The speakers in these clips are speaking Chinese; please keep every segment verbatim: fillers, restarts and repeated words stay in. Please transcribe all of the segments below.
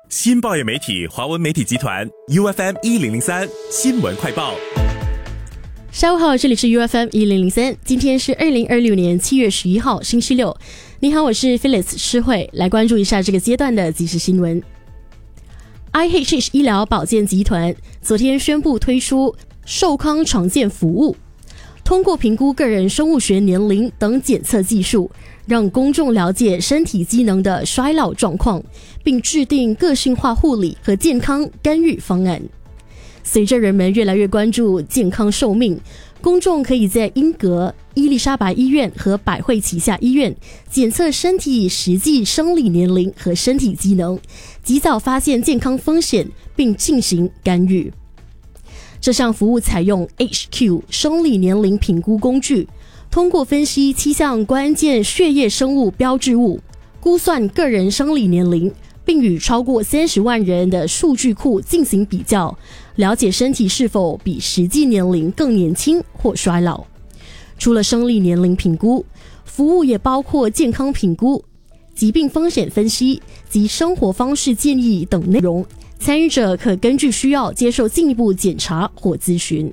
新报业媒体华文媒体集团 U F M 一零零三新闻快报。 下午好，这里是 U F M 一零零三，今天是二零二六年七月十一号，星期六。你好，我是 Phyllis 施慧，来关注一下这个阶段的即时新闻。I H H 医疗保健集团昨天宣布推出寿康常见服务，通过评估个人生物学年龄等检测技术，让公众了解身体机能的衰老状况，并制定个性化护理和健康干预方案。随着人们越来越关注健康寿命，公众可以在英格、伊丽莎白医院和百惠旗下医院检测身体实际生理年龄和身体机能，及早发现健康风险并进行干预。这项服务采用 H Q 生理年龄评估工具，通过分析七项关键血液生物标志物，估算个人生理年龄，并与超过三十万人的数据库进行比较，了解身体是否比实际年龄更年轻或衰老。除了生理年龄评估，服务也包括健康评估、疾病风险分析及生活方式建议等内容。参与者可根据需要接受进一步检查或咨询。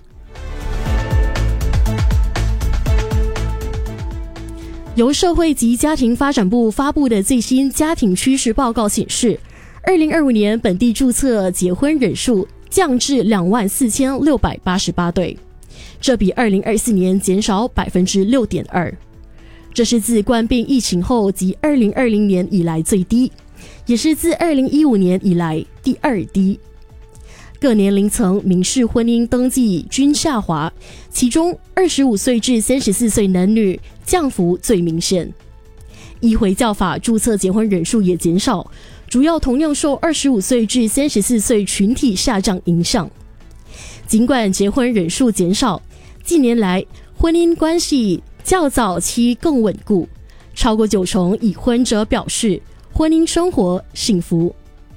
由社会及家庭发展部发布的最新家庭趋势报告显示，二零二五年本地注册结婚人数降至两万四千六百八十八对，这比二零二四年减少 百分之六点二， 这是自冠病疫情后及二零二零年以来最低，也是自二零一五年以来第二低。各年龄层民事婚姻登记均下滑，其中二十五岁至三十四岁男女降幅最明显。依回教法注册结婚人数也减少，主要同样受二十五岁至三十四岁群体下降影响。尽管结婚人数减少，近年来婚姻关系较早期更稳固，超过九成已婚者表示婚姻生活幸福。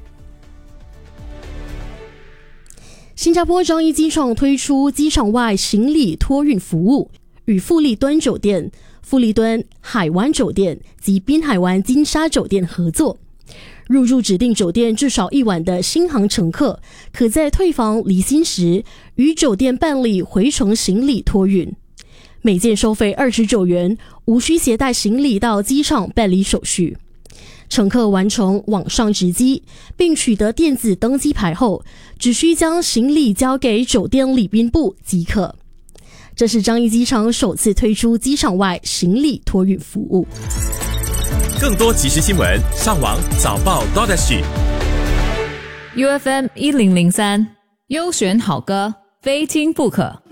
新加坡樟宜机场推出机场外行李托运服务，与富丽敦酒店、富丽敦海湾酒店及滨海湾金沙酒店合作。入住指定酒店至少一晚的新航乘客，可在退房离心时与酒店办理回程行李托运，每件收费二十九元，无需携带行李到机场办理手续。乘客完成网上值机并取得电子登机牌后，只需将行李交给酒店礼宾部即可。这是樟宜机场首次推出机场外行李托运服务。 更多即时新闻，上网早报 .sg U F M 一零零三优选好歌，非听不可。